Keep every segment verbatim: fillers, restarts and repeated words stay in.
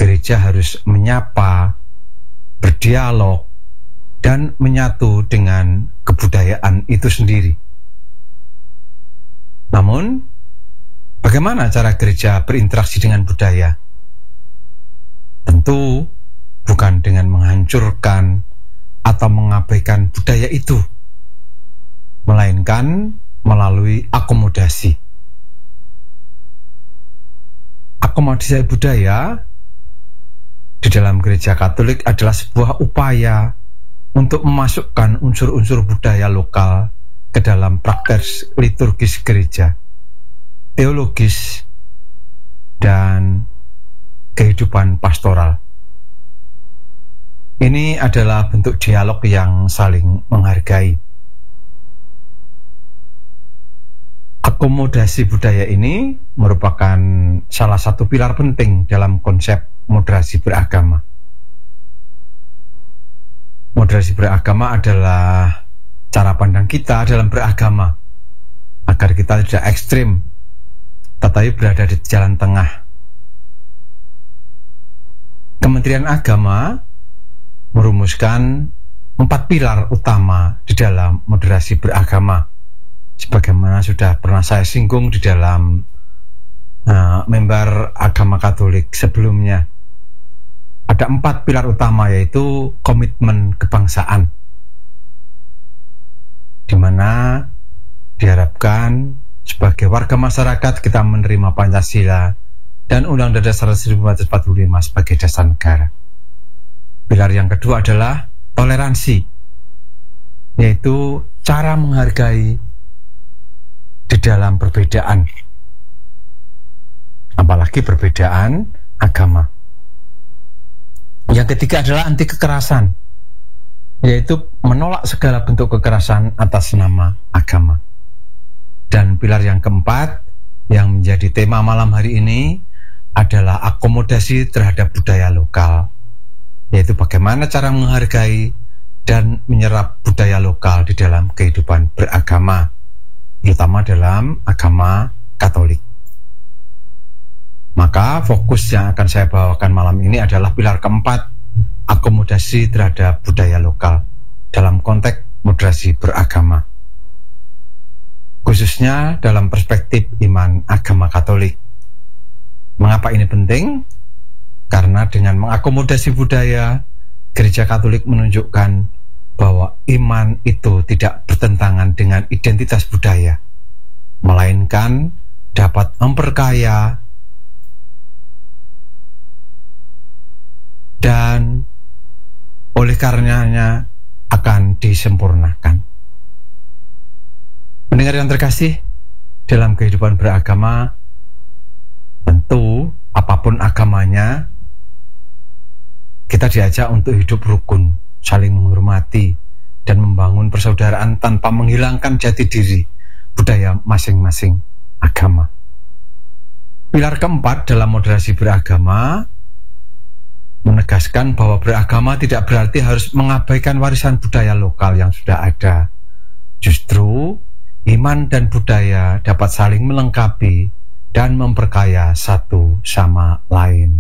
gereja harus menyapa, berdialog, dan menyatu dengan kebudayaan itu sendiri. Namun, bagaimana cara gereja berinteraksi dengan budaya? Tentu bukan dengan menghancurkan atau mengabaikan budaya itu, melainkan melalui akomodasi. Akomodasi budaya di dalam gereja Katolik adalah sebuah upaya untuk memasukkan unsur-unsur budaya lokal ke dalam praktek liturgis gereja, teologis, dan kehidupan pastoral. Ini adalah bentuk dialog yang saling menghargai. Akomodasi budaya ini merupakan salah satu pilar penting dalam konsep moderasi beragama. Moderasi beragama adalah cara pandang kita dalam beragama, agar kita tidak ekstrim, tetapi berada di jalan tengah. Kementerian Agama merumuskan empat pilar utama di dalam moderasi beragama, sebagaimana sudah pernah saya singgung di dalam uh, member agama Katolik sebelumnya. Ada empat pilar utama, yaitu komitmen kebangsaan, di mana diharapkan sebagai warga masyarakat kita menerima Pancasila dan Undang-Undang Dasar seribu sembilan ratus empat puluh lima sebagai dasar negara. Pilar yang kedua adalah toleransi, yaitu cara menghargai di dalam perbedaan, apalagi perbedaan agama. Yang ketiga adalah anti kekerasan, yaitu menolak segala bentuk kekerasan atas nama agama. Dan pilar yang keempat yang menjadi tema malam hari ini adalah akomodasi terhadap budaya lokal, yaitu bagaimana cara menghargai dan menyerap budaya lokal di dalam kehidupan beragama, terutama dalam agama Katolik. Maka fokus yang akan saya bawakan malam ini adalah pilar keempat, akomodasi terhadap budaya lokal dalam konteks moderasi beragama, khususnya dalam perspektif iman agama Katolik. Mengapa ini penting? Karena dengan mengakomodasi budaya, gereja Katolik menunjukkan bahwa iman itu tidak bertentangan dengan identitas budaya, melainkan dapat memperkaya dan oleh karenanya akan disempurnakan. Pendengar yang terkasih, dalam kehidupan beragama, tentu apapun agamanya, kita diajak untuk hidup rukun, saling menghormati, dan membangun persaudaraan tanpa menghilangkan jati diri budaya masing-masing agama. Pilar keempat dalam moderasi beragama menegaskan bahwa beragama tidak berarti harus mengabaikan warisan budaya lokal yang sudah ada. Justru, iman dan budaya dapat saling melengkapi dan memperkaya satu sama lain.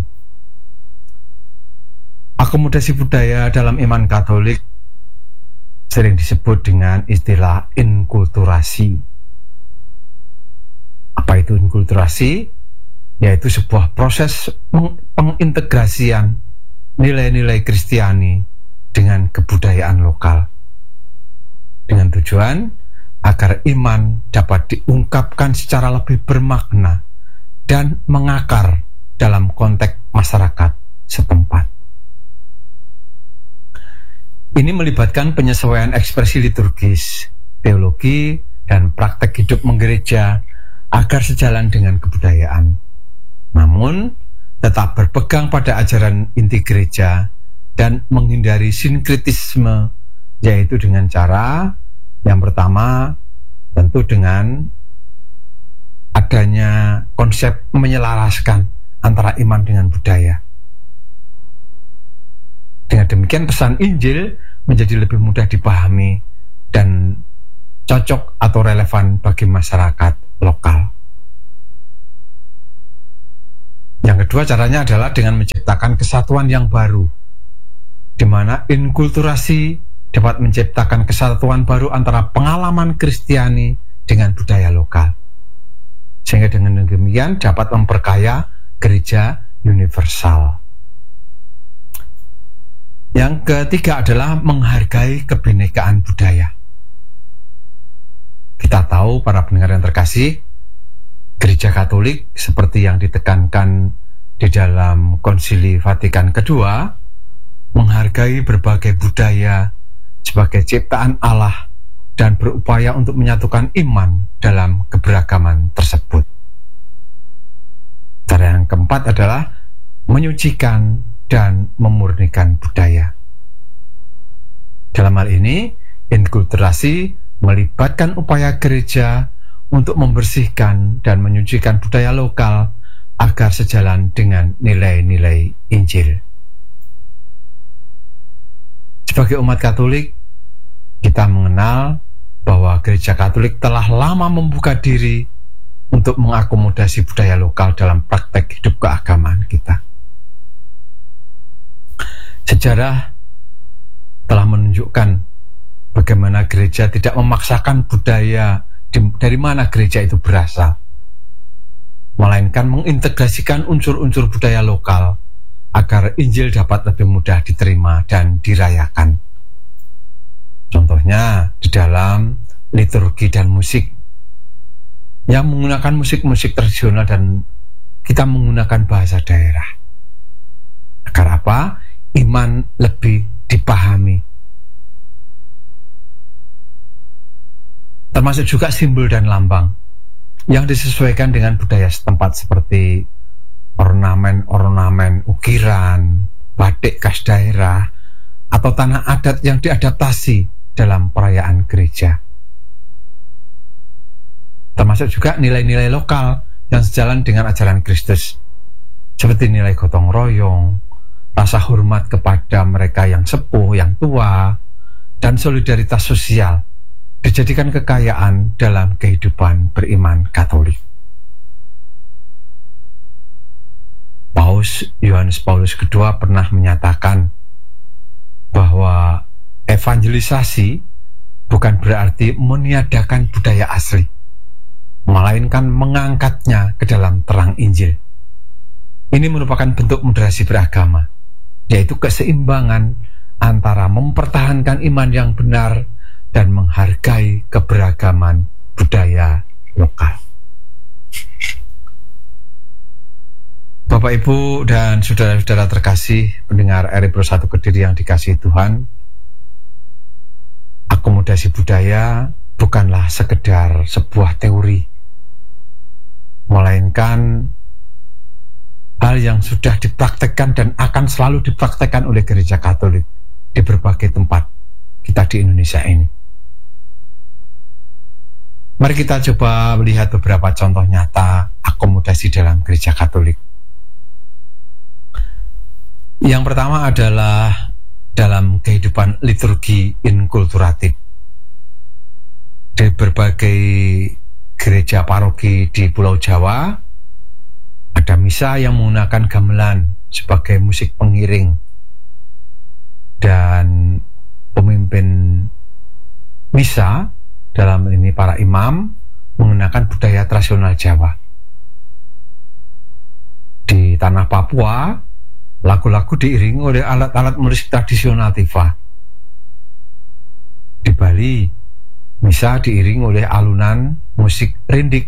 Akomodasi budaya dalam iman Katolik sering disebut dengan istilah inkulturasi. Apa itu inkulturasi? Yaitu sebuah proses pengintegrasian nilai-nilai Kristiani dengan kebudayaan lokal, dengan tujuan agar iman dapat diungkapkan secara lebih bermakna dan mengakar dalam konteks masyarakat setempat. Ini melibatkan penyesuaian ekspresi liturgis, teologi, dan praktek hidup menggereja agar sejalan dengan kebudayaan, namun tetap berpegang pada ajaran inti gereja dan menghindari sinkretisme, yaitu dengan cara yang pertama tentu dengan adanya konsep menyelaraskan antara iman dengan budaya. Dengan demikian pesan Injil menjadi lebih mudah dipahami dan cocok atau relevan bagi masyarakat lokal. Yang kedua caranya adalah dengan menciptakan kesatuan yang baru, di mana inkulturasi dapat menciptakan kesatuan baru antara pengalaman Kristiani dengan budaya lokal, sehingga dengan demikian dapat memperkaya gereja universal. Yang ketiga adalah menghargai kebinekaan budaya. Kita tahu, para pendengar yang terkasih, Gereja Katolik seperti yang ditekankan di dalam Konsili Vatikan kedua, menghargai berbagai budaya sebagai ciptaan Allah dan berupaya untuk menyatukan iman dalam keberagaman tersebut. Cara yang keempat adalah menyucikan dan memurnikan budaya. Dalam hal ini, inkulturasi melibatkan upaya gereja untuk membersihkan dan menyucikan budaya lokal agar sejalan dengan nilai-nilai Injil. Sebagai umat Katolik, kita mengenal bahwa Gereja Katolik telah lama membuka diri untuk mengakomodasi budaya lokal dalam praktek hidup keagamaan kita. Sejarah telah menunjukkan bagaimana gereja tidak memaksakan budaya dari mana gereja itu berasal, melainkan mengintegrasikan unsur-unsur budaya lokal agar Injil dapat lebih mudah diterima dan dirayakan. Contohnya di dalam liturgi dan musik, yang menggunakan musik-musik tradisional dan kita menggunakan bahasa daerah. Agar apa? Iman lebih dipahami. Termasuk juga simbol dan lambang yang disesuaikan dengan budaya setempat seperti ornamen-ornamen ukiran, batik khas daerah, atau tanah adat yang diadaptasi dalam perayaan gereja. Termasuk juga nilai-nilai lokal yang sejalan dengan ajaran Kristus, seperti nilai gotong royong, rasa hormat kepada mereka yang sepuh, yang tua, dan solidaritas sosial dijadikan kekayaan dalam kehidupan beriman Katolik. Paus Yohanes Paulus kedua pernah menyatakan bahwa evangelisasi bukan berarti meniadakan budaya asli, melainkan mengangkatnya ke dalam terang Injil. Ini merupakan bentuk moderasi beragama, yaitu keseimbangan antara mempertahankan iman yang benar dan menghargai keberagaman budaya lokal. Bapak, Ibu, dan saudara-saudara terkasih pendengar R I Pro satu Kediri yang dikasihi Tuhan, akomodasi budaya bukanlah sekedar sebuah teori, melainkan hal yang sudah dipraktekkan dan akan selalu dipraktekkan oleh Gereja Katolik di berbagai tempat kita di Indonesia ini. Mari kita coba melihat beberapa contoh nyata akomodasi dalam Gereja Katolik. Yang pertama adalah dalam kehidupan liturgi inkulturatif. Di berbagai gereja paroki di Pulau Jawa, ada misa yang menggunakan gamelan sebagai musik pengiring, dan pemimpin misa dalam ini para imam menggunakan budaya tradisional Jawa. Di tanah Papua, lagu-lagu diiringi oleh alat-alat musik tradisional Tifa. Di Bali, misa diiringi oleh alunan musik rindik.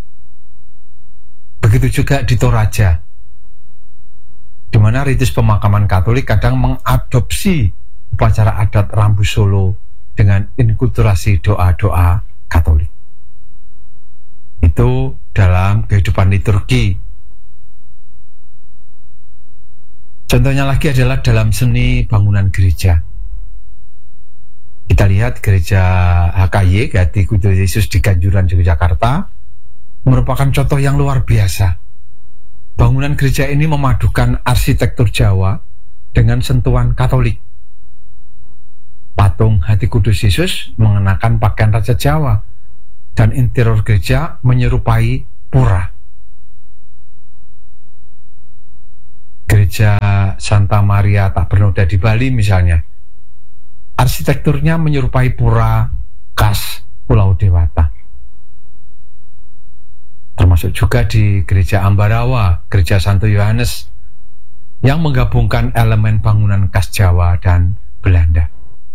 Begitu juga di Toraja, di mana ritus pemakaman Katolik kadang mengadopsi upacara adat Rambu Solo dengan inkulturasi doa-doa Katolik. Itu dalam kehidupan liturgi. Contohnya lagi adalah dalam seni bangunan gereja. Kita lihat gereja H K Y, Hati Kudus Yesus di Ganjuran, Yogyakarta, merupakan contoh yang luar biasa. Bangunan gereja ini memadukan arsitektur Jawa dengan sentuhan Katolik. Patung Hati Kudus Yesus mengenakan pakaian Raja Jawa, dan interior gereja menyerupai pura. Gereja Santa Maria Tak Bernoda di Bali misalnya, arsitekturnya menyerupai pura khas Pulau Dewata. Termasuk juga di Gereja Ambarawa, Gereja Santo Yohanes, yang menggabungkan elemen bangunan khas Jawa dan Belanda.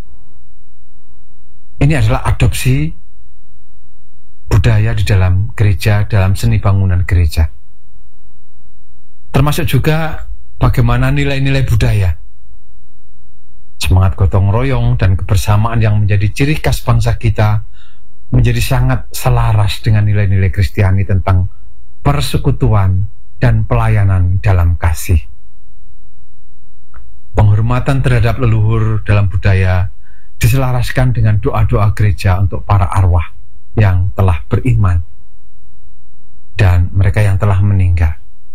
Ini adalah adopsi budaya di dalam gereja, dalam seni bangunan gereja. Termasuk juga bagaimana nilai-nilai budaya, semangat gotong royong dan kebersamaan yang menjadi ciri khas bangsa kita menjadi sangat selaras dengan nilai-nilai Kristiani tentang persekutuan dan pelayanan dalam kasih. Penghormatan terhadap leluhur dalam budaya diselaraskan dengan doa-doa gereja untuk para arwah yang telah beriman dan mereka yang telah meninggal.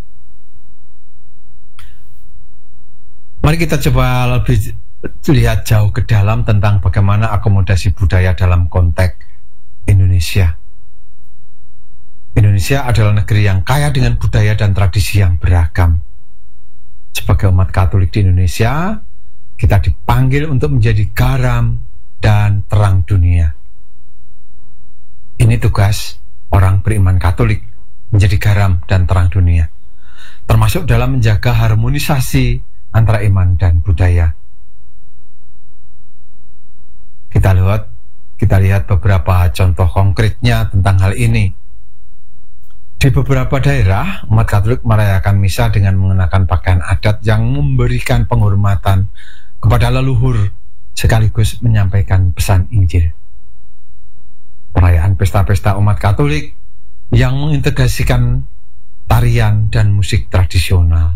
Mari kita coba lebih lihat jauh ke dalam tentang bagaimana akomodasi budaya dalam konteks Indonesia. Indonesia adalah negeri yang kaya dengan budaya dan tradisi yang beragam. Sebagai umat Katolik di Indonesia, kita dipanggil untuk menjadi garam dan terang dunia. Ini tugas orang beriman Katolik, menjadi garam dan terang dunia, termasuk dalam menjaga harmonisasi antara iman dan budaya. Kita lihat Kita lihat beberapa contoh konkretnya tentang hal ini. Di beberapa daerah, umat Katolik merayakan misa dengan mengenakan pakaian adat yang memberikan penghormatan kepada leluhur sekaligus menyampaikan pesan Injil. Perayaan pesta-pesta umat Katolik yang mengintegrasikan tarian dan musik tradisional.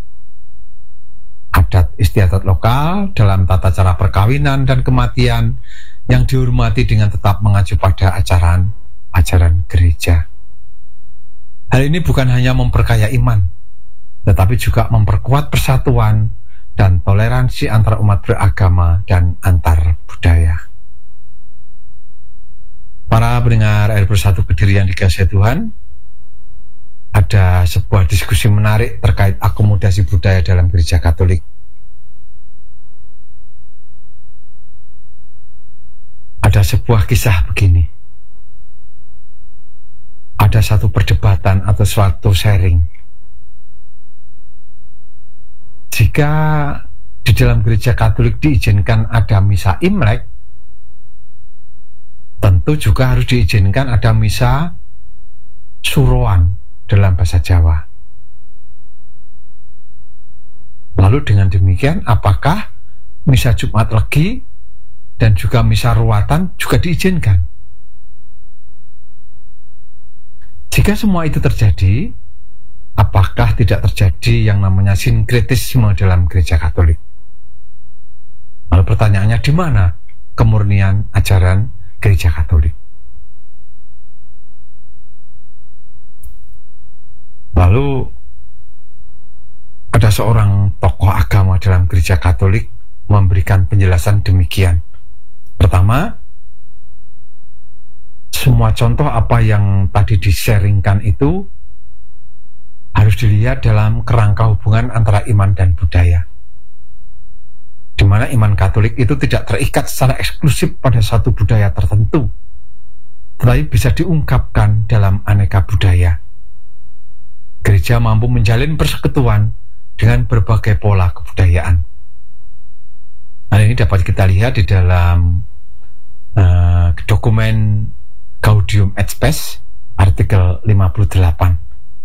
Adat istiadat lokal dalam tata cara perkawinan dan kematian yang dihormati dengan tetap mengacu pada ajaran ajaran gereja. Hal ini bukan hanya memperkaya iman, tetapi juga memperkuat persatuan dan toleransi antara umat beragama dan antar budaya. Para pendengar R Bersatu Kediri yang dikasihi Tuhan, ada sebuah diskusi menarik terkait akomodasi budaya dalam gereja Katolik. Ada sebuah kisah begini. Ada satu perdebatan atau suatu sharing. Jika di dalam gereja Katolik diizinkan ada misa Imlek, tentu juga harus diizinkan ada misa Suroan dalam bahasa Jawa. Lalu dengan demikian, apakah misa Jumat Legi dan juga misa ruatan juga diizinkan? Jika semua itu terjadi, apakah tidak terjadi yang namanya sinkretisme dalam gereja Katolik? Lalu pertanyaannya, di mana kemurnian ajaran gereja Katolik? Lalu ada seorang tokoh agama dalam gereja Katolik memberikan penjelasan demikian. Pertama, semua contoh apa yang tadi di-sharingkan itu harus dilihat dalam kerangka hubungan antara iman dan budaya, di mana iman Katolik itu tidak terikat secara eksklusif pada satu budaya tertentu, tetapi bisa diungkapkan dalam aneka budaya. Gereja mampu menjalin persekutuan dengan berbagai pola kebudayaan. Hal ini dapat kita lihat di dalam uh, dokumen Gaudium et Spes artikel lima puluh delapan.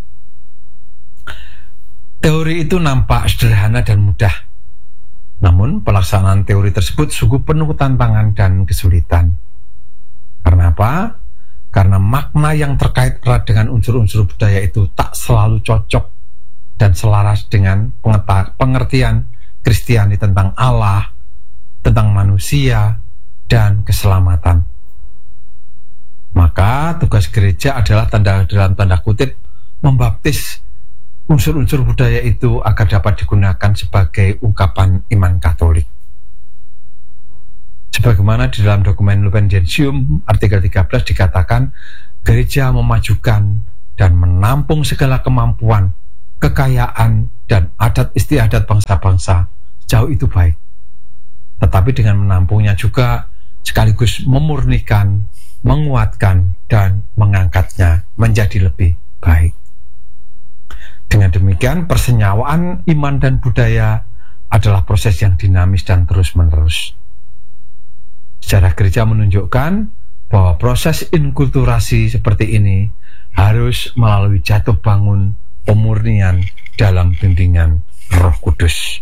Teori itu nampak sederhana dan mudah, namun pelaksanaan teori tersebut sungguh penuh tantangan dan kesulitan. Karena apa? Karena makna yang terkait erat dengan unsur-unsur budaya itu tak selalu cocok dan selaras dengan pengertian Kristiani tentang Allah, tentang manusia, dan keselamatan. Maka tugas gereja adalah tanda dalam tanda kutip membaptis unsur-unsur budaya itu agar dapat digunakan sebagai ungkapan iman Katolik. Sebagaimana di dalam dokumen Lumen Gentium artikel tiga belas dikatakan, gereja memajukan dan menampung segala kemampuan kekayaan, dan adat istiadat bangsa-bangsa, jauh itu baik. Tetapi dengan menampungnya juga sekaligus memurnikan, menguatkan, dan mengangkatnya menjadi lebih baik. Dengan demikian, persenyawaan iman dan budaya adalah proses yang dinamis dan terus-menerus. Sejarah gereja menunjukkan bahwa proses inkulturasi seperti ini harus melalui jatuh bangun pemurnian dalam bimbingan Roh Kudus.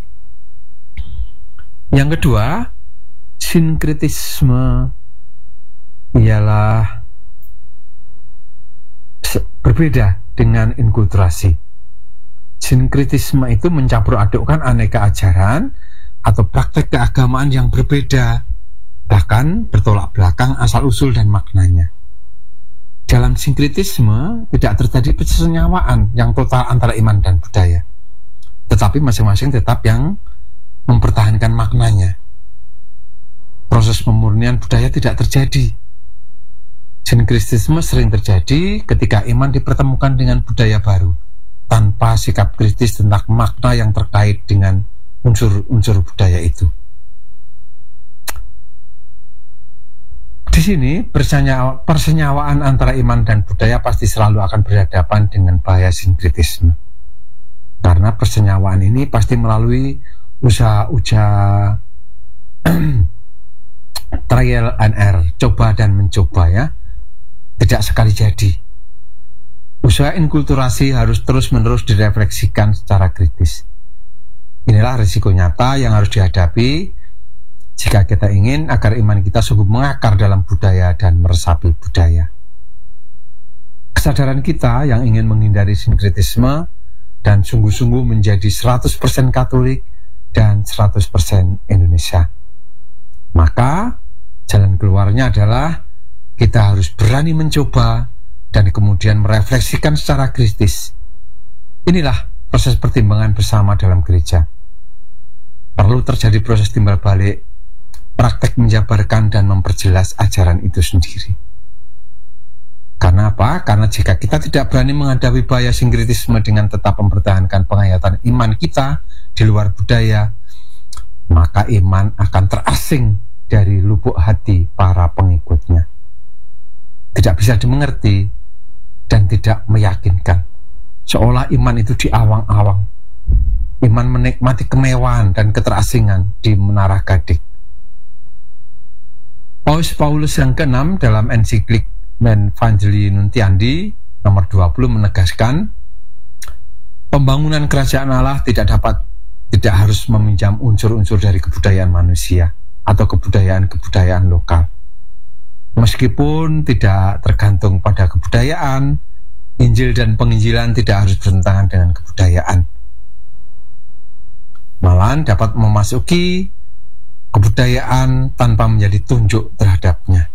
Yang kedua, sinkretisme ialah berbeda dengan inkulturasi. Sinkretisme itu mencampur adukkan aneka ajaran atau praktek keagamaan yang berbeda, bahkan bertolak belakang asal-usul dan maknanya. Dalam sinkretisme tidak terjadi persenyawaan yang total antara iman dan budaya, tetapi masing-masing tetap yang mempertahankan maknanya. Proses pemurnian budaya tidak terjadi. Sinkretisme sering terjadi ketika iman dipertemukan dengan budaya baru, tanpa sikap kritis tentang makna yang terkait dengan unsur-unsur budaya itu. Di sini persenyawa, persenyawaan antara iman dan budaya pasti selalu akan berhadapan dengan bahaya sinkretisme. Karena persenyawaan ini pasti melalui usaha-usaha trial and error, coba dan mencoba ya. Tidak sekali jadi. Usaha inkulturasi harus terus-menerus direfleksikan secara kritis. Inilah risiko nyata yang harus dihadapi jika kita ingin agar iman kita sungguh mengakar dalam budaya dan meresapi budaya. Kesadaran kita yang ingin menghindari sinkretisme dan sungguh-sungguh menjadi seratus persen Katolik dan seratus persen Indonesia. Maka jalan keluarnya adalah kita harus berani mencoba dan kemudian merefleksikan secara kritis. Inilah proses pertimbangan bersama dalam gereja. Perlu terjadi proses timbal balik, praktek menjabarkan dan memperjelas ajaran itu sendiri. Karena apa? Karena jika kita tidak berani menghadapi bahaya sinkretisme dengan tetap mempertahankan penghayatan iman kita di luar budaya, maka iman akan terasing dari lubuk hati para pengikutnya. Tidak bisa dimengerti dan tidak meyakinkan. Seolah iman itu di awang-awang. Iman menikmati kemewahan dan keterasingan di Menara Gading. Paus Paulus yang keenam dalam ensiklik Evangelii Nuntiandi nomor dua puluh menegaskan, pembangunan kerajaan Allah tidak dapat tidak harus meminjam unsur-unsur dari kebudayaan manusia atau kebudayaan-kebudayaan lokal. Meskipun tidak tergantung pada kebudayaan, Injil dan penginjilan tidak harus bertentangan dengan kebudayaan. Malahan dapat memasuki kebudayaan tanpa menjadi tunjuk terhadapnya.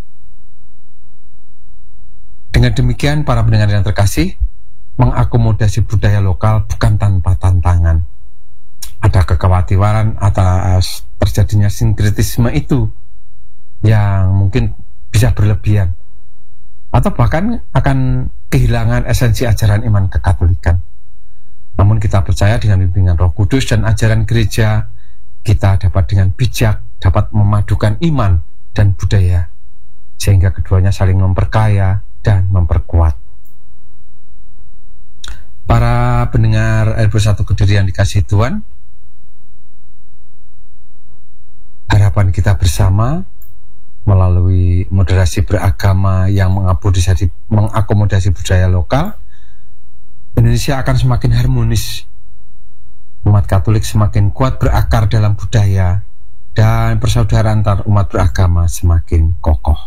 Dengan demikian, para pendengar yang terkasih, mengakomodasi budaya lokal bukan tanpa tantangan. Ada kekhawatiran atas terjadinya sinkretisme itu yang mungkin bisa berlebihan, atau bahkan akan kehilangan esensi ajaran iman kekatolikan. Namun kita percaya dengan bimbingan Roh Kudus dan ajaran gereja, kita dapat dengan bijak dapat memadukan iman dan budaya, sehingga keduanya saling memperkaya dan memperkuat. Para pendengar R Bersatu Kediri yang dikasihi Tuhan, harapan kita bersama melalui moderasi beragama yang mengakomodasi, mengakomodasi budaya lokal, Indonesia akan semakin harmonis. Umat Katolik semakin kuat berakar dalam budaya, dan persaudaraan antar umat beragama semakin kokoh.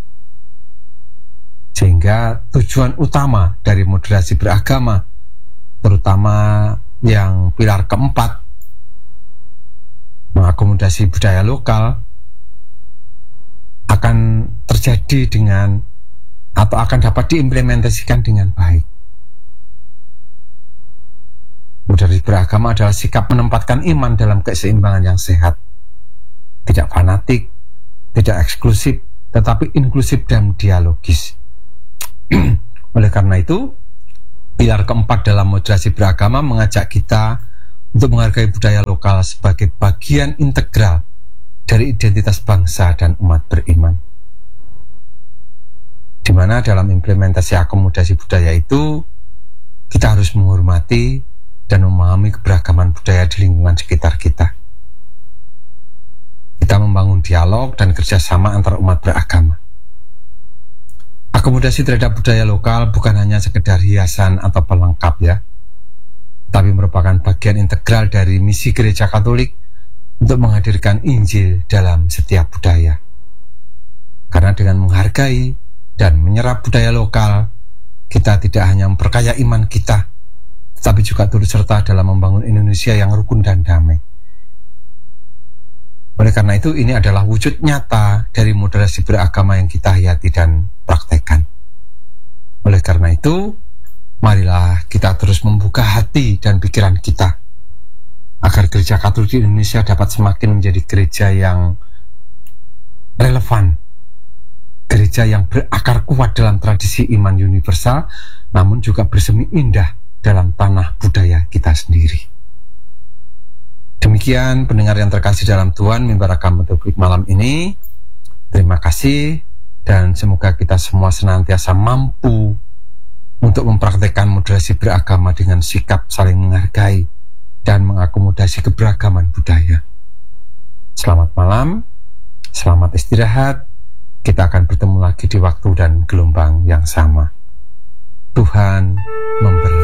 Sehingga tujuan utama dari moderasi beragama, terutama yang pilar keempat, mengakomodasi budaya lokal, akan terjadi dengan atau akan dapat diimplementasikan dengan baik. Moderasi beragama adalah sikap menempatkan iman dalam keseimbangan yang sehat, tidak fanatik, tidak eksklusif, tetapi inklusif dan dialogis. Oleh karena itu, Pilar keempat dalam moderasi beragama mengajak kita untuk menghargai budaya lokal sebagai bagian integral dari identitas bangsa dan umat beriman. Di mana dalam implementasi akomodasi budaya itu, kita harus menghormati dan memahami keberagaman budaya di lingkungan sekitar kita. Kita membangun dialog dan kerjasama antar umat beragama. Akomodasi terhadap budaya lokal bukan hanya sekedar hiasan atau pelengkap ya, tapi merupakan bagian integral dari misi Gereja Katolik untuk menghadirkan Injil dalam setiap budaya. Karena dengan menghargai dan menyerap budaya lokal, kita tidak hanya memperkaya iman kita, tetapi juga turut serta dalam membangun Indonesia yang rukun dan damai. Oleh karena itu, ini adalah wujud nyata dari moderasi beragama yang kita hayati dan praktekkan. Oleh karena itu, marilah kita terus membuka hati dan pikiran kita agar Gereja Katolik di Indonesia dapat semakin menjadi gereja yang relevan, gereja yang berakar kuat dalam tradisi iman universal, namun juga bersemi indah dalam tanah budaya kita sendiri. Demikian pendengar yang terkasih dalam Tuhan, mimbar agama Katolik malam ini. Terima kasih dan semoga kita semua senantiasa mampu untuk mempraktekkan moderasi beragama dengan sikap saling menghargai dan mengakomodasi keberagaman budaya. Selamat malam, selamat istirahat. Kita akan bertemu lagi di waktu dan gelombang yang sama. Tuhan memberkati.